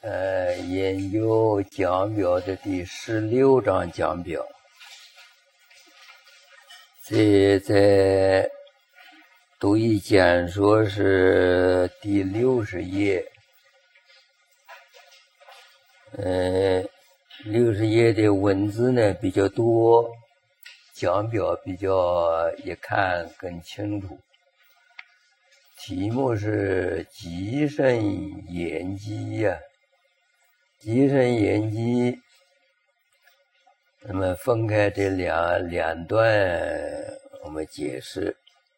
研究讲表的第16章讲表，这在读一简说是第60页。60页的文字呢比较多，讲表比较一看更清楚。题目是极盛言机呀，极盛言机，那么分开这两段我们解释。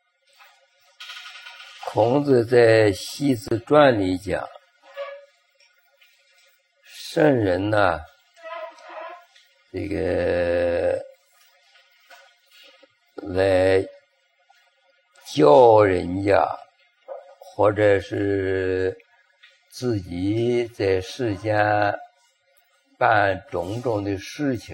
孔子在《系子传》里讲，圣人呢，这个来教人家，或者是自己在世间办种种的事情，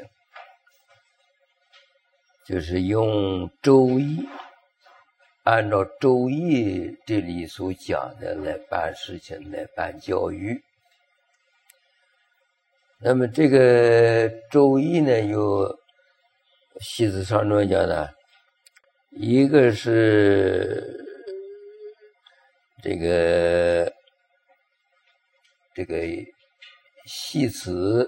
就是用周易，按照周易这里所讲的来办事情，来办教育。那么这个周易呢，有系子上中讲的，一个是这个系辞，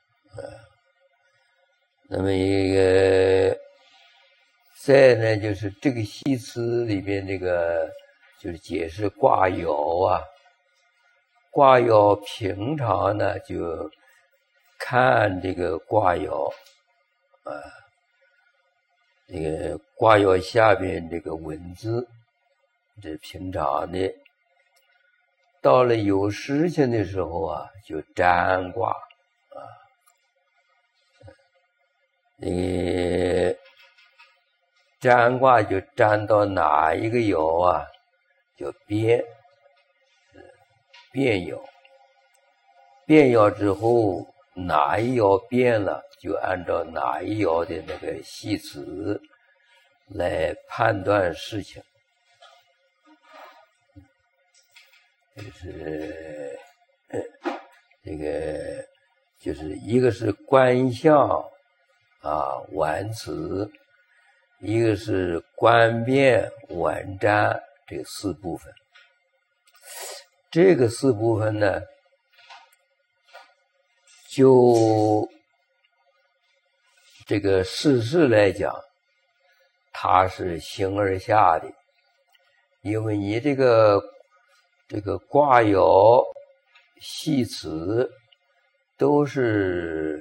那么一个再呢就是这个系辞里边这个就是解释卦爻啊，卦爻平常呢就看这个卦爻啊，这个卦爻下边这个文字，这是平常的。到了有事情的时候啊，就占卦啊，占卦就占到哪一个爻啊，就变爻，变爻之后哪一爻变了，就按照哪一爻的那个系辞来判断事情。就是这个就是一个是观象啊玩辞，一个是观变玩占，这4部分。这个4部分呢，就这个事实来讲，它是形而下的，因为你这个卦爻系辞都是